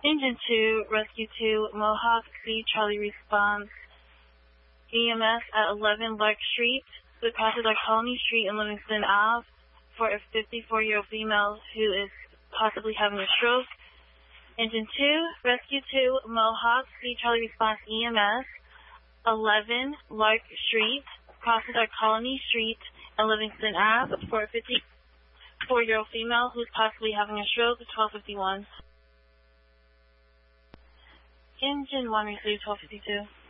Engine 2, Rescue 2, Mohawk C. Charlie response. EMS at 11 Lark Street. The crosses are Colony Street and Livingston Ave for a 54-year-old female who is possibly having a stroke. Engine 2, Rescue 2, Mohawk C. Charlie response. EMS, 11 Lark Street. Crosses are Colony Street and Livingston Ave for a 54-year-old female who is possibly having a stroke. 1251. Engine 1 received 1252.